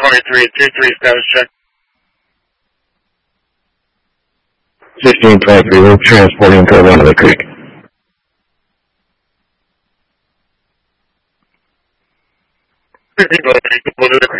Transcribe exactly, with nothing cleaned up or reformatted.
twenty-three, two three status check. sixteen twenty-three, we're transporting to Atlanta Creek. Go to the